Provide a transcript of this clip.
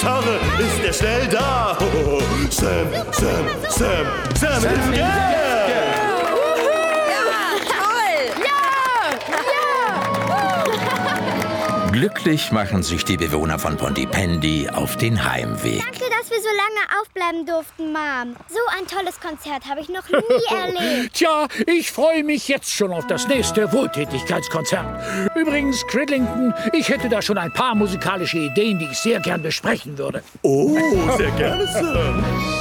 Gitarre ist er schnell da. Sam hilft Geld. Glücklich machen sich die Bewohner von Pontypandy auf den Heimweg. Danke, dass wir so lange aufbleiben durften, Mom. So ein tolles Konzert habe ich noch nie erlebt. Tja, ich freue mich jetzt schon auf das nächste Wohltätigkeitskonzert. Übrigens, Cridlington, ich hätte da schon ein paar musikalische Ideen, die ich sehr gern besprechen würde. Oh, sehr gerne, Sir.